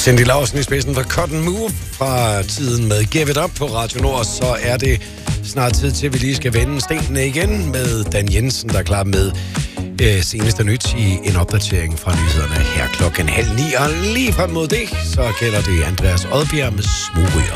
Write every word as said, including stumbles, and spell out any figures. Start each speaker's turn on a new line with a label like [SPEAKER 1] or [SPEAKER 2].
[SPEAKER 1] Cindy Lausen i spidsen for Cotton Move fra tiden med Give It Up på Radio Nord. Så er det snart tid til, at vi lige skal vende stenene igen med Dan Jensen, der er klar med øh, seneste nyt i en opdatering fra nyhederne her klokken halv ni. Og lige frem mod det, så gælder det Andreas Odbjerg med Smugryger.